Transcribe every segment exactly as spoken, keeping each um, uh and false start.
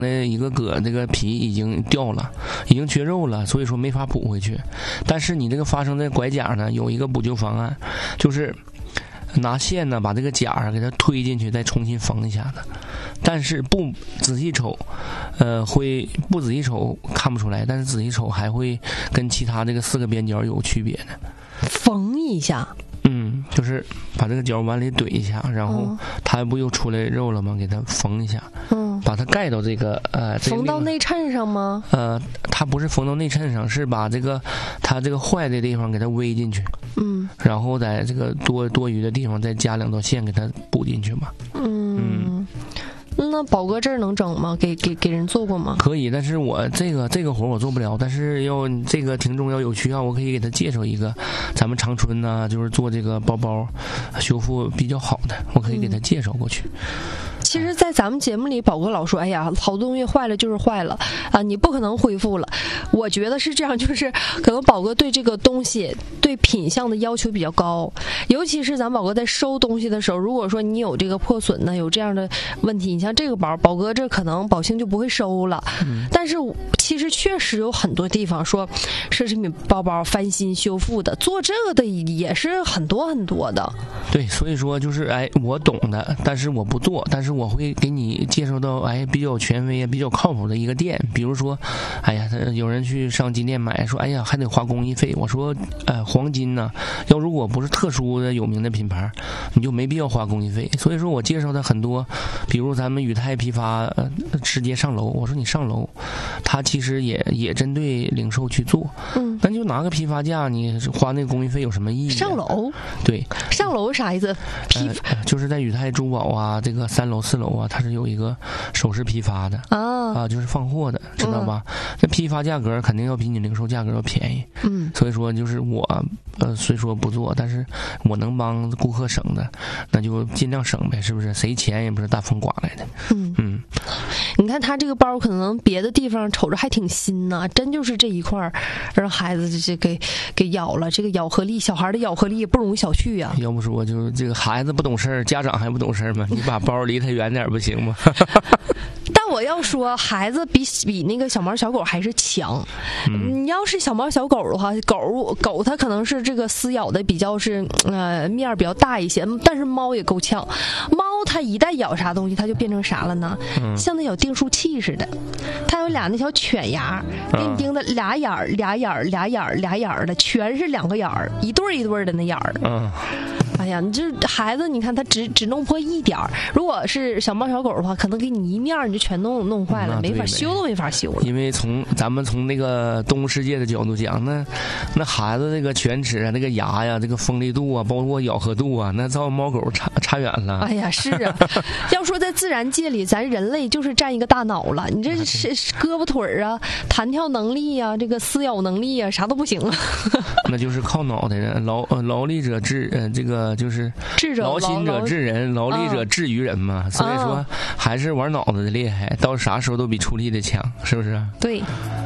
那一个疙这个皮已经掉了，已经缺肉了，所以说没法补回去。但是你这个发生在拐甲呢，有一个补救方案，就是拿线呢把这个甲给它推进去，再重新缝一下子。但是不仔细瞅，呃，会不仔细瞅看不出来，但是仔细瞅还会跟其他这个四个边角有区别的。 缝一下。 嗯，就是把这个角往里怼一下，然后它不又出来肉了吗？给它缝一下，嗯，把它盖到这个呃，这个、 缝到内衬上吗？ 呃，它不是缝到内衬上，是把这个它这个坏的地方给它围进去，嗯，然后在这个多多余的地方再加两道线给它补进去嘛，嗯。嗯那宝哥这儿能整吗？给给给人做过吗？ 可以，但是我这个这个活我做不了。但是要这个听众要有需要，我可以给他介绍一个，咱们长春呢、啊，就是做这个包包修复比较好的，我可以给他介绍过去。嗯， 其实，在咱们节目里，宝哥老说：“哎呀，好东西坏了就是坏了啊，你不可能恢复了。”我觉得是这样，就是可能宝哥对这个东西、对品相的要求比较高，尤其是咱宝哥在收东西的时候，如果说你有这个破损呢，有这样的问题，你像这个包，宝哥这可能宝兴就不会收了。嗯、但是其实确实有很多地方说奢侈品包包翻新修复的，做这个的也是很多很多的。 对，所以说就是哎，我懂的，但是我不做，但是我会给你介绍到哎比较权威、比较靠谱的一个店，比如说，哎呀，有人去上金店买，说哎呀还得花工艺费，我说呃黄金呢，要如果不是特殊的有名的品牌，你就没必要花工艺费。所以说我介绍的很多，比如咱们宇泰批发，呃，直接上楼，我说你上楼，他其实也也针对零售去做，嗯，那就拿个批发价，你花那个工艺费有什么意义、啊？ 上楼， 对， 上楼啥意思？批发、 呃、就是在宇泰珠宝啊，这个三楼四楼啊，它是有一个首饰批发的啊，啊，就是放货的，知道吧？那、嗯、批发价格肯定要比你零售价格要便宜，嗯，所以说就是我呃虽说不做，但是我能帮顾客省的，那就尽量省呗，是不是？谁钱也不是大风刮来的，嗯嗯。 你看他这个包，可能别的地方瞅着还挺新呢，真就是这一块让孩子这给给咬了，这个咬合力，小孩的咬合力也不容易小觑呀、啊。 要不说就这个孩子不懂事儿，家长还不懂事儿吗？你把包离他远点不行吗？ 但我要说，孩子比比那个小猫小狗还是强。嗯、你要是小猫小狗的话，狗狗它可能是这个撕咬的比较是呃面儿比较大一些，但是猫也够呛。猫它一旦咬啥东西，它就变成啥了呢？嗯、像那小订书器似的，它有俩那小犬牙，给你盯的俩眼儿、俩眼儿、俩眼儿、俩眼儿的，全是两个眼儿，一对一对的那眼儿。嗯。哎呀，你这孩子，你看他只只弄破一点儿，如果是小猫小狗的话，可能给你一面你就全弄弄坏了，没法修都没法修了。 因为从咱们从那个动物世界的角度讲，那那孩子这个犬齿啊，那个牙呀，这个锋利度啊，包括咬合度啊，那照猫狗差差远了。 哎呀，是啊，要说在自然界里，咱人类就是占一个大脑了，你这是胳膊腿儿啊、弹跳能力呀、啊、这个撕咬能力啊，啥都不行了。 那就是靠脑袋的，劳呃劳力者治呃这个。就是劳心者治人，劳力者治于人嘛，所以说还是玩脑子的厉害，到啥时候都比出力的强，是不是？ 对。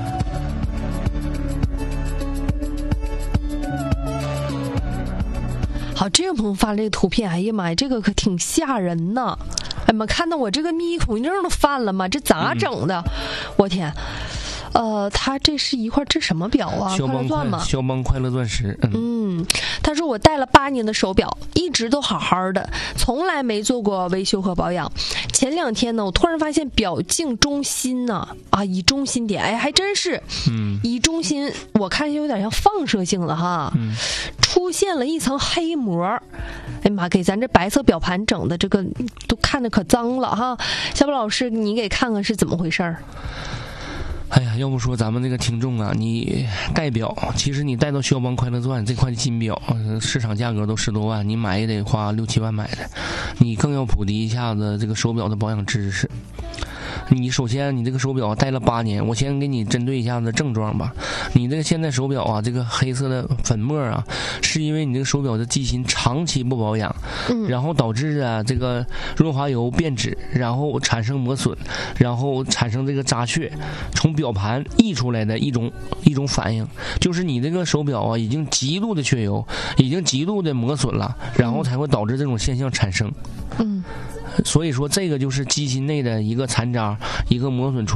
好，这个朋友发了这个图片，哎呀妈呀，这个可挺吓人呐！哎妈，看到我这个密恐惧症都犯了吗？这咋整的？嗯、我天！呃，他这是一块这什么表啊？ 肖邦钻吗？ 肖邦快乐钻石。嗯, 嗯，他说我戴了八年的手表，一直都好好的，从来没做过维修和保养。前两天呢，我突然发现表径中心呢，啊，以中心点，哎，还真是，嗯，以中心，我看有点像放射性的哈，嗯，出现了一层黑膜。哎妈，给咱这白色表盘整的这个都看着可脏了哈。小宝老师，你给看看是怎么回事儿？ 哎呀，要不说咱们这个听众啊，你戴表，其实你戴到肖邦快乐钻这块金表，市场价格都十多万，你买也得花六七万买的，你更要普及一下子这个手表的保养知识。你首先，你这个手表戴了八年，我先给你针对一下子症状吧。你这个现在手表啊，这个黑色的粉末啊，是因为你这个手表的机芯长期不保养，嗯，然后导致啊这个润滑油变质，然后产生磨损，然后产生这个扎血，从表盘溢出来的一种一种反应，就是你这个手表啊已经极度的缺油，已经极度的磨损了，然后才会导致这种现象产生。嗯。 所以说这个就是机芯内的一个残渣，一个磨损。